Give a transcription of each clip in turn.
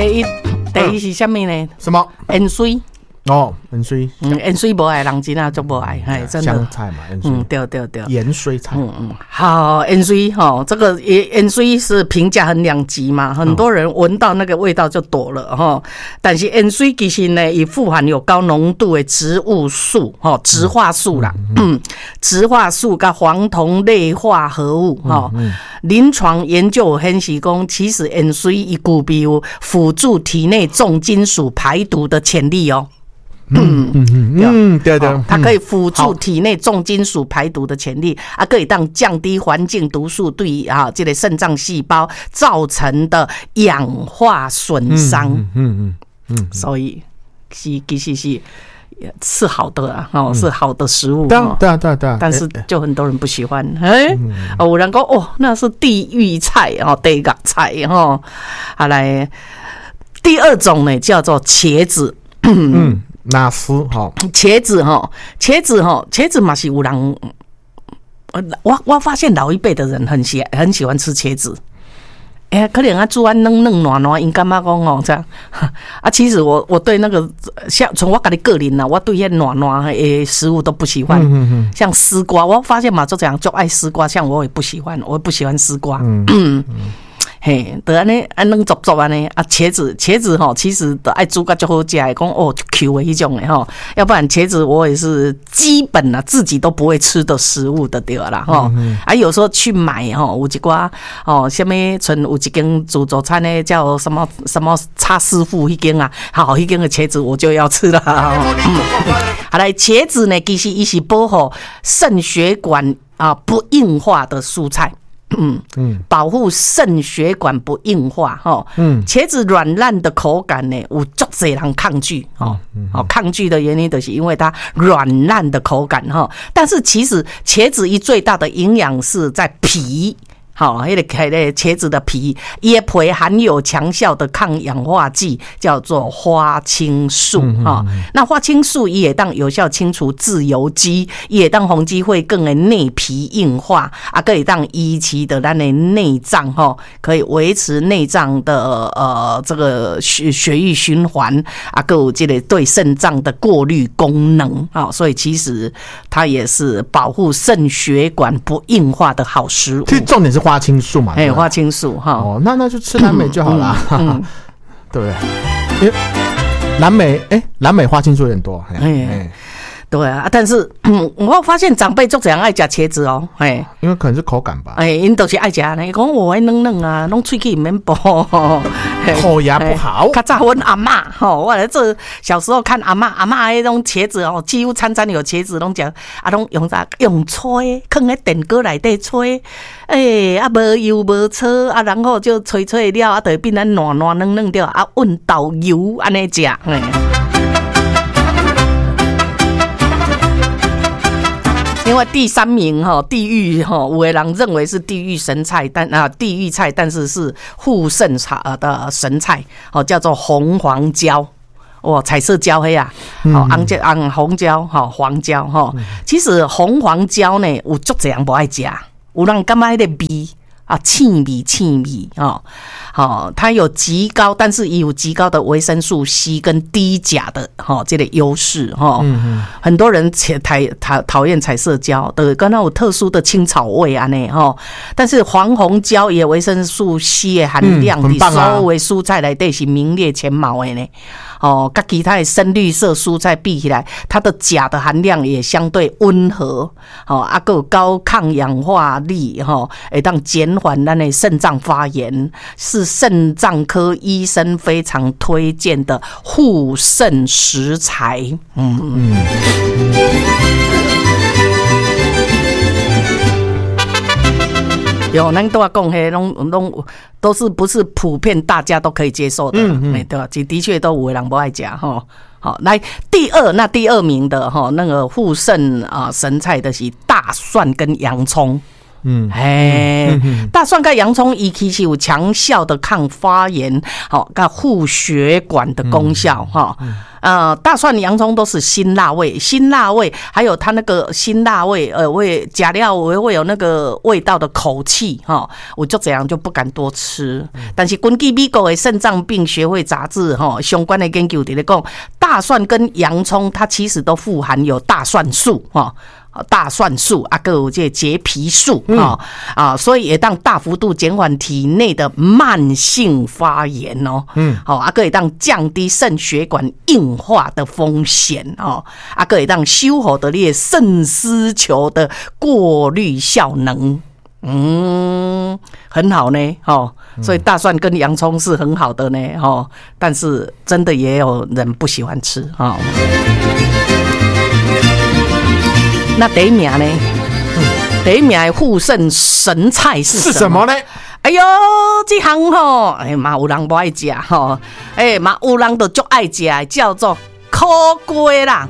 第一是什么呢？ 什么？ 盐水。 哦，盐水， 盐水不爱，人真啊就不爱，哎，真的。 香菜嘛，盐水， 对， 盐水菜， 好，盐水哈，这个盐水是评价很两极嘛，很多人闻到那个味道就躲了哈。但是盐水其实呢，也富含有高浓度的植物素哈，植化素啦，植化素跟黄酮类化合物哈。临床研究显示讲，其实盐水伊具备有辅助体内重金属排毒的潜力哦。 对， 它可以辅助体内重金属排毒的潜力，可以当降低环境毒素对这个肾脏细胞造成的氧化损伤。所以其实是好的啊，是好的食物。 对， 但是就很多人不喜欢。有人说哦，那是地狱菜哦，地狱菜哦。好来，第二种呢叫做茄子。 哪丝哈？ 茄子嘛是有人，我发现老一辈的人很喜欢吃茄子。可能煮完嫩软，因感觉讲哦这样其实我对那个像从我个人啦，我对那软的食物都不喜欢。像丝瓜，我发现嘛就这样就爱丝瓜，像我也不喜欢丝瓜。嘿，就安尼软足足安尼茄子吼，其实都爱煮甲足好食的，讲哦 Q 的迄种的吼，要不然茄子我也是基本自己都不会吃的食物的对啦吼。有时候去买吼，有一寡什么村有一间自助餐呢，叫什么叉师傅迄间好迄间的茄子我就要吃了。好来，茄子呢，其实伊是保护肾血管不硬化的蔬菜。保护肾血管不硬化哈。茄子软烂的口感呢，有足侪人抗拒抗拒的原因就是因为它软烂的口感哈。但是其实茄子最大的营养是在皮。那个茄子的皮，椰皮含有强效的抗氧化剂，叫做花青素那花青素也当有效清除自由基，也当红肌会更的内皮硬化可以当医期的咱的内脏可以维持内脏的这个血液循环还有这个对肾脏的过滤功能所以其实它也是保护肾血管不硬化的好食物。 其实重点是花青素嘛， 花青素那就吃蓝莓就好了，对不对？因为蓝莓花青素有点多， 对但是我发现长辈就这样爱吃茄子因为可能是口感吧， 因都是爱吃呢，讲我爱嫩啊，拢喙齿免剥， 口牙不好。 较早阮阿嬷我来这小时候看阿嬷那种茄子几乎餐有茄子拢讲拢用吹，放在电锅内底吹，无油无醋然后就吹了就变成软嫩掉混豆油安尼食。另外第三名地狱有的人认为是地狱神菜，地狱菜，但是是护肾的神菜叫做红黄椒。彩色椒黑红椒黄椒其实红黄椒呢有足侪人不爱吃，有人感觉那个味刺鼻它有极高，但是也有极高的维生素 C 跟低钾的这个优势很多人讨厌彩色椒的，跟它有特殊的青草味但是黄红椒也有维生素 C 的含量比所有的蔬菜内底是名列前茅的呢跟其他的深绿色蔬菜比起来，它的钾的含量也相对温和还有高抗氧化力会当减缓咱的肾脏发炎，是肾脏科医生非常推荐的护肾食材。有咱都要讲嘿，都是不是普遍大家都可以接受的，对吧？的确都有的人不爱吃好，来第二名的那个护肾神菜的是大蒜跟洋葱。 大蒜跟洋葱其实有强效的抗发炎、跟护血管的功效大蒜、洋葱都是辛辣味，还有它那个辛辣味，会加料会有那个味道的口气我就这样就不敢多吃。但是根据美国的肾脏病学会杂志相关的研究在讲，大蒜跟洋葱它其实都富含有大蒜素还有这结皮素所以也当大幅度减缓体内的慢性发炎还可以当降低肾血管硬化的风险还可以当修好的你的肾丝球的过滤效能。很好呢所以大蒜跟洋葱是很好的呢但是真的也有人不喜欢吃那第一名呢？第一名的护肾神菜是什么呢？哎呦，这行嘛有人不爱吃嘛有人就足爱吃，叫做苦瓜啦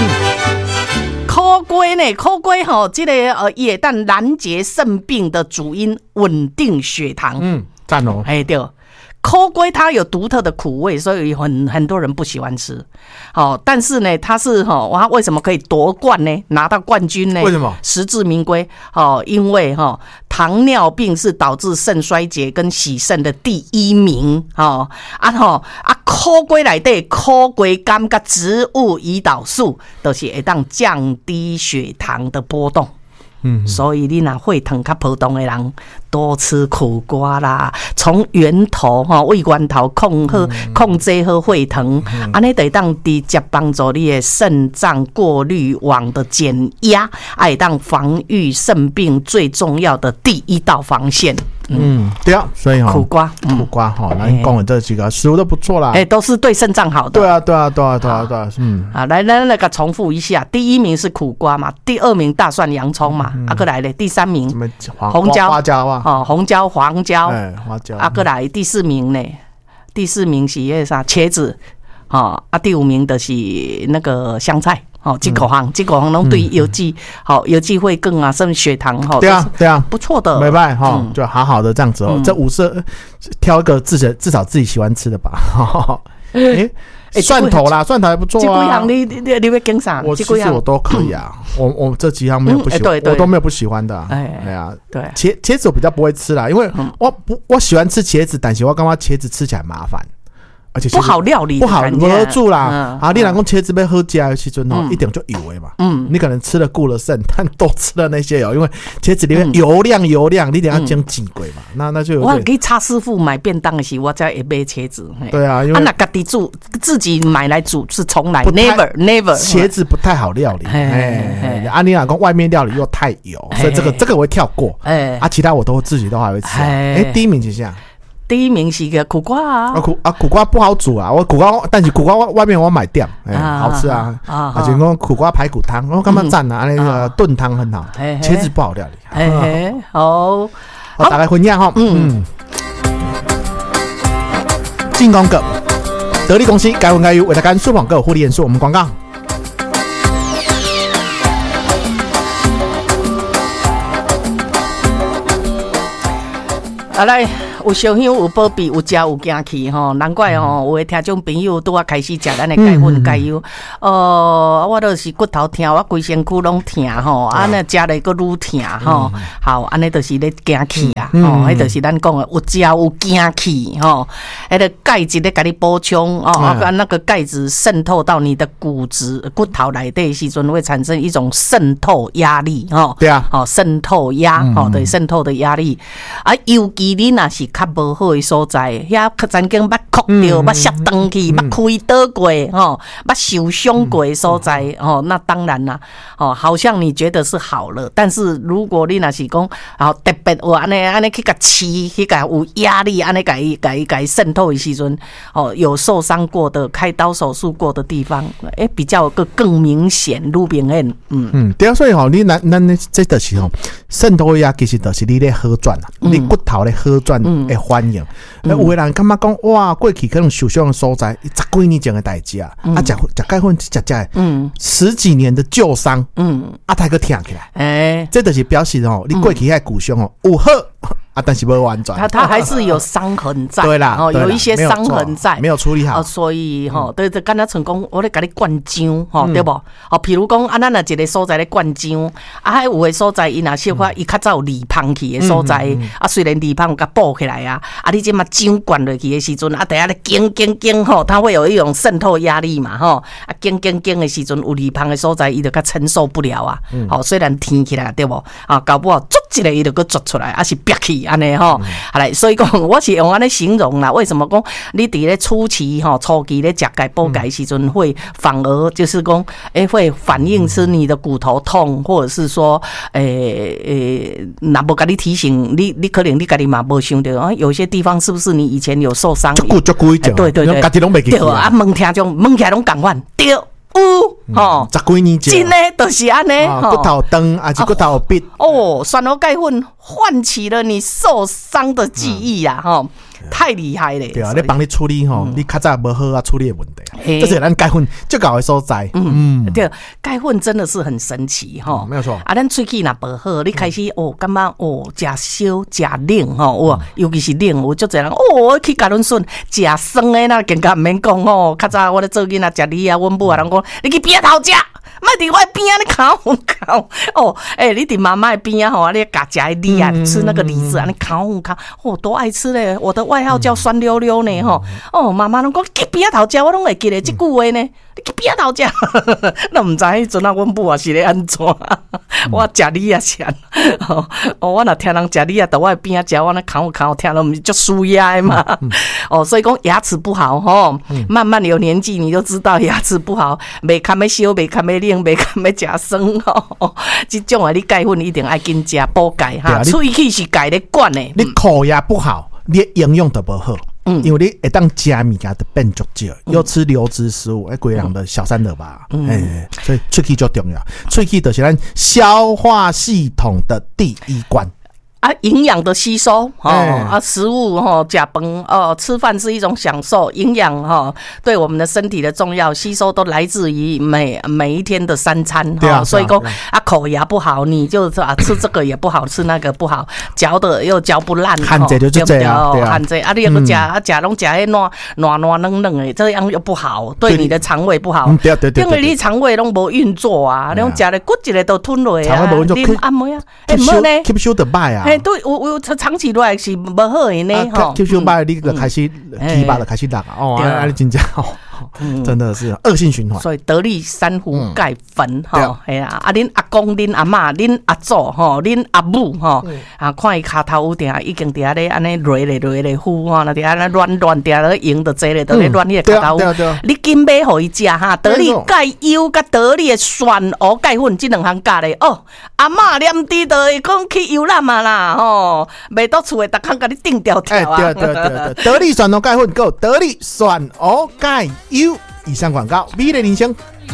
苦瓜呢？苦瓜这个也当拦截肾病的主因，稳定血糖。 赞哦。 对。苦瓜它有独特的苦味，所以很多人不喜欢吃。但是呢，它是它为什么可以夺冠呢？拿到冠军呢？ 为什么？ 实至名归因为糖尿病是导致肾衰竭跟洗肾的第一名苦瓜内底苦瓜苷跟植物胰岛素都是会当降低血糖的波动。所以你若血糖较波动的人，多吃苦瓜啦，从源头胃源头控制好血糖，安尼就会当直接帮助你的肾脏过滤网的减压，会当防御肾病最重要的第一道防线。 对啊，所以苦瓜那你讲的这几个食物都不错啦， 都是对肾脏好的。 对啊， 来那个重复一下，第一名是苦瓜嘛，第二名大蒜、洋葱嘛，过来嘞，第三名红椒、 花椒红椒、黄椒， 花椒， 过来第四名呢，第4名是那啥茄子，第5名的是那个香菜。这个行拢对有机会更啊，甚至血糖对啊， 不错的， 没办法就好好的这样子这5色挑一个至少自己喜欢吃的吧。蒜头啦，蒜头还不错啊。 这几行你会跟啥？ 其实我都可以啊。我这几行没有不喜欢，我都没有不喜欢的。对，茄子我比较不会吃啦，因为我喜欢吃茄子，但是我感觉茄子吃起来麻烦。而且不好料理， 不好合住啦。你若讲茄子要好吃的时阵一定就油的嘛。你可能吃了顾了肾，但多吃了那些因为茄子里面油亮，你一定要将煎过嘛。那就有点。 我给差师傅买便当的时候，我才会买茄子。 对啊，因为那自己煮，自己买来煮是从来 never。茄子不太好料理。你若讲外面料理又太油，所以这个我会跳过。其他我自己都还会吃。第一名是啥？ 第一名是个苦瓜苦瓜不好煮啊！但是苦瓜外面我买掉，好吃啊！而且讲苦瓜排骨汤，我感觉赞啊！那个炖汤很好，茄子不好料理。 好， 大概分享进广告，得力公司该文该优为大家输广告获利人数，我们广告。 来。有烧香有保庇有食有行去难怪有的听众朋友拄啊开始食咱的钙粉钙油我就是骨头疼，我规身躯拢疼那食了个愈疼好安尼就是咧行去啊迄就是咱讲的有食有行去迄个钙质咧甲你补充那个钙质渗透到你的骨头内底的时阵会产生一种渗透压力对啊渗透压对渗透的压力尤其你若是较无好的所在，遐曾经捌哭着、捌摔断去、捌开倒过、捌受伤过的所在，那当然啦，好像你觉得是好了，但是如果你若是讲，特别有安尼去甲刺，去甲有压力，安尼甲渗透的时阵，有受伤过的、开刀手术过的地方，比较更明显、愈明显。 对啊，所以咱这就是渗透压，其实就是你咧好转啊，你骨头咧好转。 会反应。有的人感觉讲哇，过去可能受伤的所在10几年前的代志啊，食钙粉食10几年的旧伤，才个疼起来。这就是表示你过去迄旧伤有好。但是不完全， 它还是有伤痕在， 对啦， 有一些伤痕在， 没有处理好， 所以对，刚才成功，我咧给你灌浆，对不？譬如讲，咱若一个所在咧灌浆，还有的所在，伊若小可伊较早有裂芳去的所在，虽然裂芳甲补起来啊，你这嘛浆灌落去的时阵，等下咧经它会有一种渗透压力嘛，经的时阵有裂芳的所在，伊就较承受不了啊，虽然甜起来，对不？搞不好捽一个伊就搁捽出来，是憋起。安尼好来，所以讲我是用安尼形容啦。为什么讲你伫咧初期初期咧食钙补钙时阵，会反而就是讲会反映是你的骨头痛，或者是说若无甲你提醒，你可能你家己嘛无想到有些地方是不是你以前有受伤？对， 家己拢袂记。 对啊，问听种问起来拢共款对。 10几年前， 真的就是安尼， 骨头断还是骨头闭酸蚵钙粉唤起了你受伤的记忆啊！太厉害了。 对啊，你帮你处理你较早无好啊处理的问题，这是咱钙粉最高的所在。 对，钙粉真的是很神奇没有错。 咱喙齿若无好，你开始感觉食烧食冷尤其是冷，有足侪人去甲阮孙食酸的那更加毋免讲较早我咧做囡仔食梨啊，阮母啊人讲你去边头食。莫伫我边啊，你烤你伫妈妈的边啊，你夹食梨啊，吃那个梨子啊，你烤多爱吃嘞！我的外号叫酸溜溜呢，妈妈拢讲去边头食，我拢会记得这句话呢。你去边头食，那唔知迄阵啊，阮母啊是咧安怎？我食梨啊吃，我若听人食梨啊，到我边啊食，我那烤，听了唔是足舒压的嘛。所以讲牙齿不好慢慢有年纪你就知道牙齿不好，袂堪要烧，袂堪要冷，袂堪要食酸这种啊，你钙粉一定爱紧食补钙哈，喙齿是钙咧管的。 你口牙不好，你营养都不好。因为你会当吃物件就变足少，又吃流质食物，规人的小三的吧，所以喙齿就重要，喙齿就是咱消化系统的第一关。 营养的吸收食物吃饭吃饭是一种享受，营养对我们的身体的重要吸收都来自于每一天的3餐所以说口牙不好，你就吃这个也不好，吃那个不好，嚼的又嚼不烂， 含这就这样， 含这你又吃拢吃迄软嫩嫩的，这样又不好，对你的肠胃不好， 对， 因为你肠胃拢无运作啊，你吃的骨一个都吞落啊，你按摩啊， 吸收得歹啊。 对，我长期落来是无好的呢， 吸收歹，你就开始皮巴就开始落你真正真的是恶性循环。 所以得力珊瑚钙粉系啊，恁阿公、恁阿嬷、恁阿祖恁阿母看伊骹头有定已经伫遐咧安尼累咧呼那伫遐咧乱定咧用着坐咧，都咧乱迄个骹头。你紧买互伊食得力钙优甲得力的酸蚵钙粉这两项加咧阿嬷念滴就会讲去游览嘛啦袂倒厝诶，逐工甲你定条条对，得力酸蚵钙粉够得力酸蚵钙优。以上广告，美丽人生。